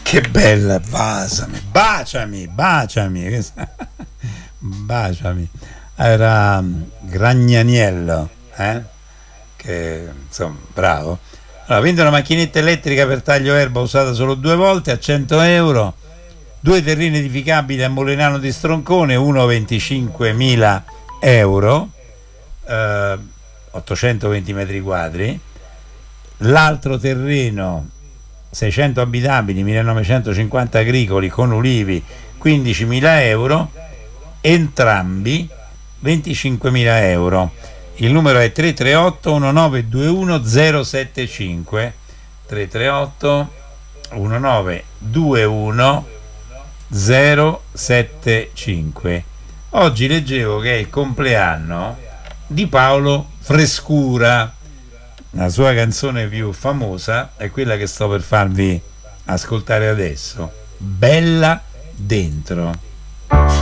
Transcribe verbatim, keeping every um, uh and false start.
Che bella, basami, baciami, baciami, baciami. Era Gragnaniello, eh? Che insomma, bravo. Allora, vende una macchinetta elettrica per taglio erba usata solo due volte a cento euro, due terreni edificabili a Molinano di Stroncone, uno venticinquemila euro, eh, ottocentoventi metri quadri, l'altro terreno seicento abitabili, millenovecentocinquanta agricoli con ulivi, quindicimila euro, entrambi venticinquemila euro. Il numero è tre tre otto uno nove due uno zero sette cinque, tre tre otto uno nove due uno zero sette cinque. Oggi leggevo che è il compleanno di Paolo Frescura. La sua canzone più famosa è quella che sto per farvi ascoltare adesso, Bella Dentro.